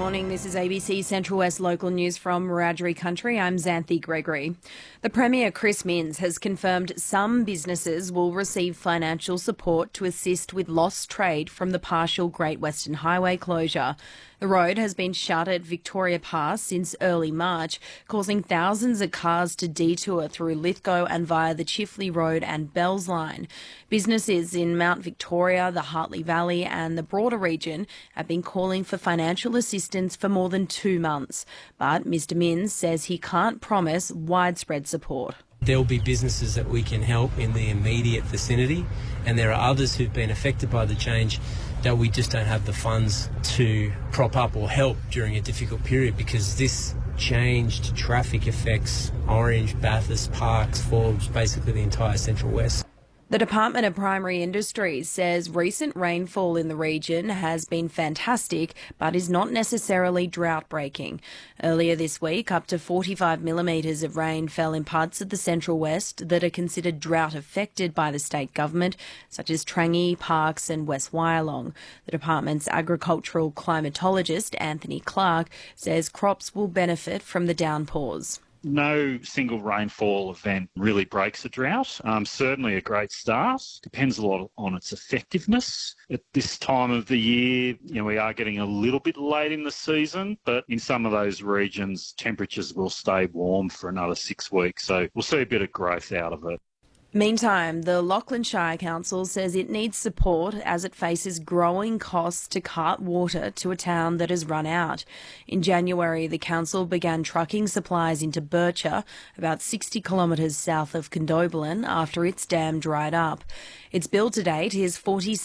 morning. This is ABC Central West Local News from Wiradjuri Country. I'm Xanthi Gregory. The Premier, Chris Minns, has confirmed some businesses will receive financial support to assist with lost trade from the partial Great Western Highway closure. The road has been shut at Victoria Pass since early March, causing thousands of cars to detour through Lithgow and via the Chifley Road and Bells Line. Businesses in Mount Victoria, the Hartley Valley and the broader region have been calling for financial assistance for more than 2 months. But Mr Minns says he can't promise widespread support. There will be businesses that we can help in the immediate vicinity, and there are others who've been affected by the change that we just don't have the funds to prop up or help during a difficult period, because this changed traffic affects Orange, Bathurst, Parkes, Forbes, basically the entire Central West. The Department of Primary Industries says recent rainfall in the region has been fantastic but is not necessarily drought-breaking. Earlier this week, up to 45 millimetres of rain fell in parts of the Central West that are considered drought-affected by the state government, such as Trangie, Parkes and West Wyalong. The department's agricultural climatologist, Anthony Clark, says crops will benefit from the downpours. No single rainfall event really breaks a drought. Certainly a great start. Depends a lot on its effectiveness. At this time of the year, we are getting a little bit late in the season, but in some of those regions, temperatures will stay warm for another 6 weeks. So we'll see a bit of growth out of it. Meantime, the Lachlan Shire Council says it needs support as it faces growing costs to cart water to a town that has run out. In January, the council began trucking supplies into Bircher, about 60 kilometres south of Condobolin, after its dam dried up. Its bill to date is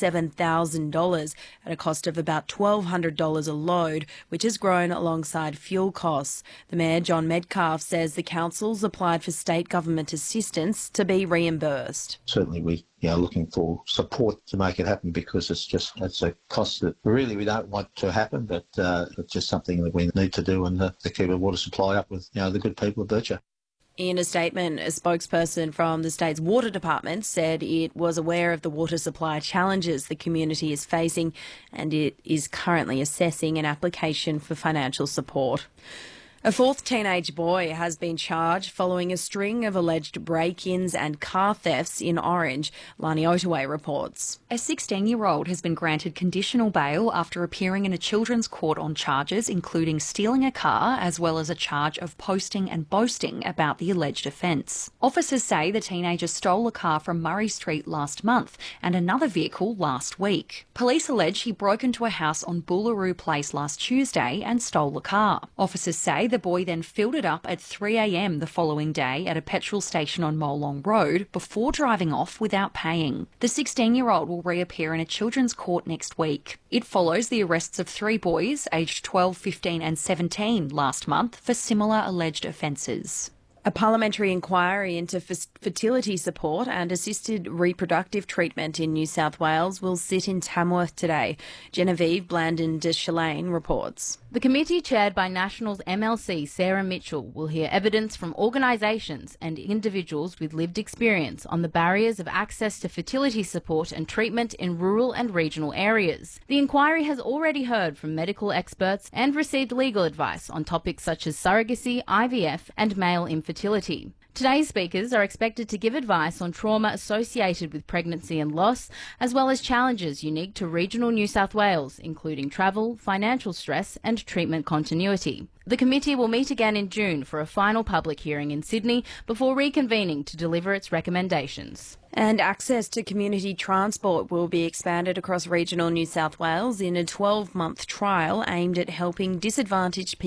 $47,000 at a cost of about $1,200 a load, which has grown alongside fuel costs. The Mayor, John Metcalfe, says the council's applied for state government assistance to be reimbursed. Certainly we are looking for support to make it happen, because it's a cost that really we don't want to happen, but it's just something that we need to do and to keep a water supply up with the good people of Bircher. In a statement, a spokesperson from the state's water department said it was aware of the water supply challenges the community is facing and it is currently assessing an application for financial support. A fourth teenage boy has been charged following a string of alleged break-ins and car thefts in Orange, Lani Otaway reports. A 16-year-old has been granted conditional bail after appearing in a children's court on charges including stealing a car, as well as a charge of posting and boasting about the alleged offence. Officers say the teenager stole a car from Murray Street last month and another vehicle last week. Police allege he broke into a house on Boolaroo Place last Tuesday and stole the car. Officers say the boy then filled it up at 3 a.m. the following day at a petrol station on Molong Road before driving off without paying. The 16-year-old will reappear in a children's court next week. It follows the arrests of 3 boys aged 12, 15 and 17 last month for similar alleged offences. A parliamentary inquiry into fertility support and assisted reproductive treatment in New South Wales will sit in Tamworth today. Genevieve Blandon de Chalane reports. The committee, chaired by Nationals MLC Sarah Mitchell, will hear evidence from organisations and individuals with lived experience on the barriers of access to fertility support and treatment in rural and regional areas. The inquiry has already heard from medical experts and received legal advice on topics such as surrogacy, IVF and male infertility. Today's speakers are expected to give advice on trauma associated with pregnancy and loss, as well as challenges unique to regional New South Wales, including travel, financial stress and treatment continuity. The committee will meet again in June for a final public hearing in Sydney before reconvening to deliver its recommendations. And access to community transport will be expanded across regional New South Wales in a 12-month trial aimed at helping disadvantaged people